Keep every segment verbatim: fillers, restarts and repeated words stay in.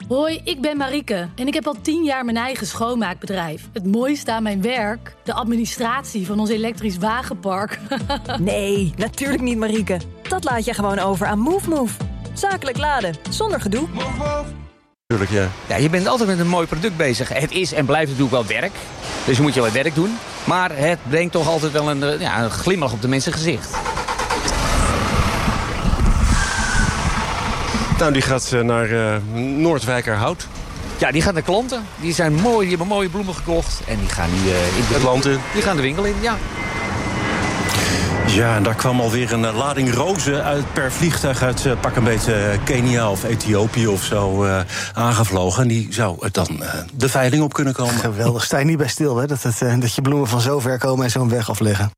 Hoi, ik ben Marieke en ik heb al tien jaar mijn eigen schoonmaakbedrijf. Het mooiste aan mijn werk? De administratie van ons elektrisch wagenpark. Nee, natuurlijk niet, Marieke. Dat laat je gewoon over aan MoveMove. Zakelijk laden, zonder gedoe. Move, move. Tuurlijk, ja. Ja, je bent altijd met een mooi product bezig. Het is en blijft natuurlijk wel werk. Dus je moet je wel werk doen. Maar het brengt toch altijd wel een, ja, een glimlach op de mensen gezicht. Nou, die gaat naar uh, Noordwijkerhout. Ja, die gaan naar klanten. Die zijn mooi, die hebben mooie bloemen gekocht. En die gaan nu uh, in de klanten. Die gaan de winkel in, ja. Ja, en daar kwam alweer een uh, lading rozen uit per vliegtuig uit uh, pak een beetje uh, Kenia of Ethiopië of zo uh, aangevlogen. En die zou uh, dan uh, de veiling op kunnen komen. Geweldig. Sta je niet bij stil, hè? Dat, het, uh, dat je bloemen van zo ver komen en zo'n weg afleggen.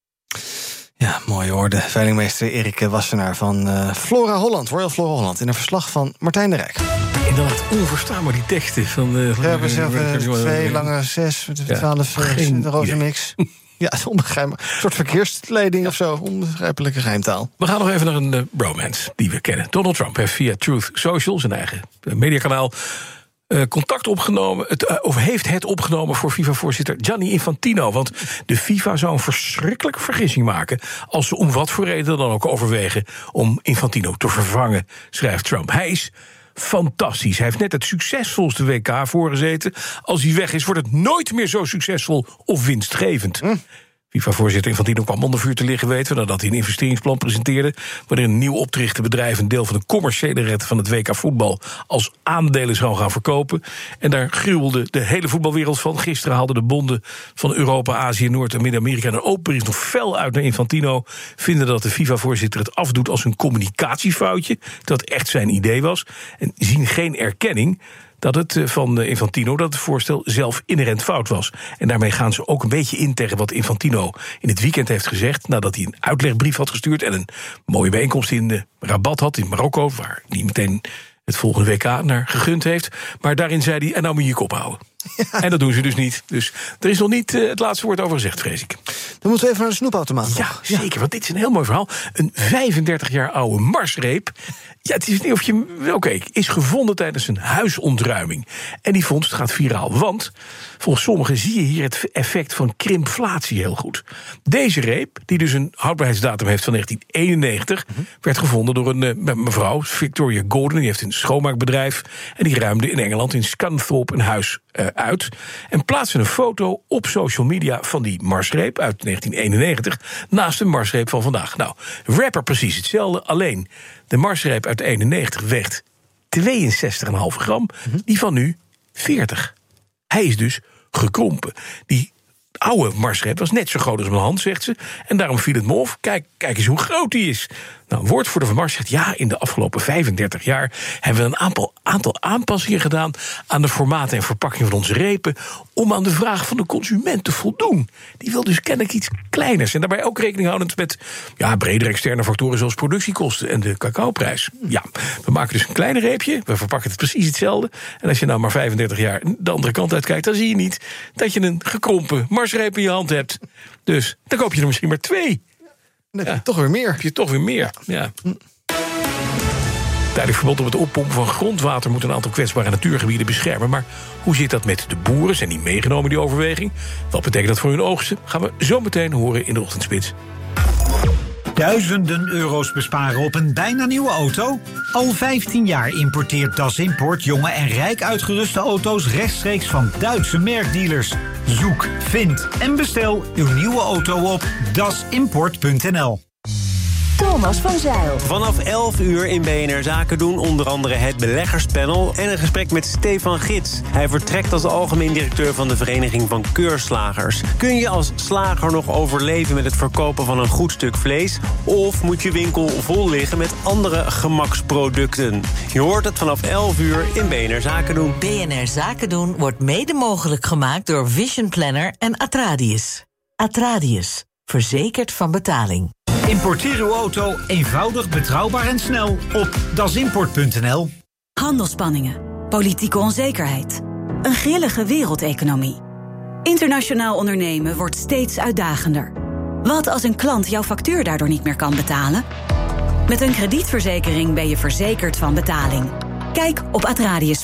Ja, mooi hoor. De veilingmeester Erik Wassenaar van uh, Flora Holland, Royal Flora Holland, in een verslag van Martijn de Rijk. Inderdaad, onverstaanbaar die teksten van... Uh, van we hebben zelf uh, twee lange, zes, twaalf, ja, de roze mix. Ja, het is onbegrijpelijk. Een soort verkeersleiding of zo. Onbegrijpelijke geheimtaal. We gaan nog even naar een uh, bromance die we kennen. Donald Trump heeft via Truth Social, zijn eigen mediakanaal, Uh, contact opgenomen, het, uh, of heeft het opgenomen voor FIFA-voorzitter Gianni Infantino. Want de FIFA zou een verschrikkelijke vergissing maken als ze om wat voor reden dan ook overwegen om Infantino te vervangen, schrijft Trump. Hij is fantastisch. Hij heeft net het succesvolste W K voorgezeten. Als hij weg is, wordt het nooit meer zo succesvol of winstgevend. Hm. FIFA-voorzitter Infantino kwam onder vuur te liggen, weten we, nadat hij een investeringsplan presenteerde, waarin een nieuw opgerichte bedrijf een deel van de commerciële red van het W K voetbal als aandelen zou gaan verkopen. En daar gruwelde de hele voetbalwereld van. Gisteren haalden de bonden van Europa, Azië, Noord- en Midden-Amerika een open brief nog fel uit naar Infantino. Vinden dat de FIFA-voorzitter het afdoet als een communicatiefoutje, dat echt zijn idee was. En zien geen erkenning dat het van Infantino, dat het voorstel zelf inherent fout was. En daarmee gaan ze ook een beetje in tegen wat Infantino in het weekend heeft gezegd, nadat hij een uitlegbrief had gestuurd en een mooie bijeenkomst in Rabat had, in Marokko, waar hij meteen het volgende W K naar gegund heeft. Maar daarin zei hij, en nou moet je je kop houden. Ja. En dat doen ze dus niet. Dus er is nog niet uh, het laatste woord over gezegd, vrees ik. Dan moeten we even naar de snoepautomaat. Ja, zeker, want dit is een heel mooi verhaal. Een vijfendertig jaar oude marsreep. Ja, het is niet of je... Oké, okay, is gevonden tijdens een huisontruiming. En die vondst gaat viraal, want volgens sommigen zie je hier het effect van krimpflatie heel goed. Deze reep, die dus een houdbaarheidsdatum heeft van negentien eenennegentig... Mm-hmm. werd gevonden door een uh, mevrouw, Victoria Gordon. Die heeft een schoonmaakbedrijf en die ruimde in Engeland in Scunthorpe een huis uh, uit. En plaatste een foto op social media van die marsreep uit negentien eenennegentig... naast de marsreep van vandaag. Nou, rapper precies hetzelfde, alleen de marsreep uit eenennegentig weegt tweeënzestig komma vijf gram, mm-hmm. die van nu veertig. Hij is dus gekrompen. Die oude marsreep was net zo groot als mijn hand, zegt ze. En daarom viel het me op. Kijk, kijk eens hoe groot die is. Nou, een woordvoerder van Mars zegt, ja, in de afgelopen vijfendertig jaar hebben we een aantal, aantal aanpassingen gedaan aan de formaten en verpakking van onze repen, om aan de vraag van de consument te voldoen. Die wil dus kennelijk iets kleiners. En daarbij ook rekening houdend met ja, bredere externe factoren zoals productiekosten en de cacaoprijs. Ja, we maken dus een kleiner reepje, we verpakken het precies hetzelfde. En als je nou maar vijfendertig jaar de andere kant uitkijkt, dan zie je niet dat je een gekrompen marsreep in je hand hebt. Dus dan koop je er misschien maar twee. Dan heb je ja. toch weer meer. Heb je toch weer meer, ja. ja. Tijdelijk verbod op het oppompen van grondwater moet een aantal kwetsbare natuurgebieden beschermen. Maar hoe zit dat met de boeren? Zijn die meegenomen, die overweging? Wat betekent dat voor hun oogsten? Gaan we zo meteen horen in de ochtendspits. Duizenden euro's besparen op een bijna nieuwe auto? Al vijftien jaar importeert Das Import jonge en rijk uitgeruste auto's rechtstreeks van Duitse merkdealers. Zoek, vind en bestel uw nieuwe auto op das import punt n l. Thomas van Zijl. Vanaf elf uur in B N R Zaken doen onder andere het beleggerspanel en een gesprek met Stefan Gids. Hij vertrekt als algemeen directeur van de Vereniging van Keurslagers. Kun je als slager nog overleven met het verkopen van een goed stuk vlees? Of moet je winkel vol liggen met andere gemaksproducten? Je hoort het vanaf elf uur in B N R Zaken doen. B N R Zaken doen wordt mede mogelijk gemaakt door Vision Planner en Atradius. Atradius, verzekerd van betaling. Importeer uw auto eenvoudig, betrouwbaar en snel op das import punt n l. Handelsspanningen, politieke onzekerheid, een grillige wereldeconomie. Internationaal ondernemen wordt steeds uitdagender. Wat als een klant jouw factuur daardoor niet meer kan betalen? Met een kredietverzekering ben je verzekerd van betaling. Kijk op atradius